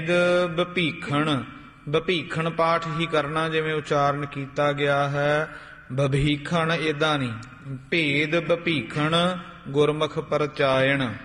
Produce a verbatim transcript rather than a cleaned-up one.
ਬਭੀਖਣ ਬਭੀਖਣ ਪਾਠ ਹੀ ਕਰਨਾ ਜਿਵੇਂ ਉਚਾਰਨ ਕੀਤਾ ਗਿਆ ਹੈ, ਬਭੀਖਣ ਏਦਾਂ ਨਹੀਂ। ਭੇਦ ਬਭੀਖਣ ਗੁਰਮੁਖ ਪਰਚਾਇਣ।